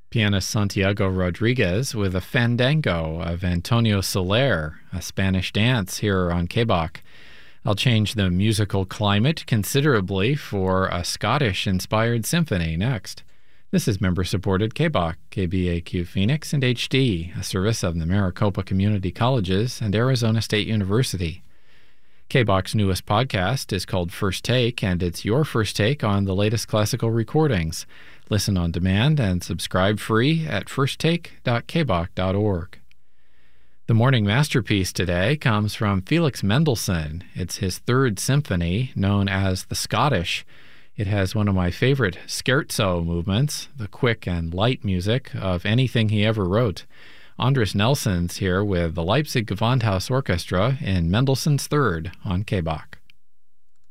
Pianist Santiago Rodriguez with a fandango of Antonio Soler, a Spanish dance here on KBOC. I'll change the musical climate considerably for a Scottish-inspired symphony next. This is member-supported KBOC, KBAQ Phoenix, and HD, a service of the Maricopa Community Colleges and Arizona State University. KBOC's newest podcast is called First Take, and it's your first take on the latest classical recordings. Listen on demand and subscribe free at firsttake.kboc.org. The morning masterpiece today comes from Felix Mendelssohn. It's his third symphony, known as the Scottish. It has one of my favorite scherzo movements, the quick and light music of anything he ever wrote. Andres Nelson's here with the Leipzig Gewandhaus Orchestra in Mendelssohn's Third on KBOC.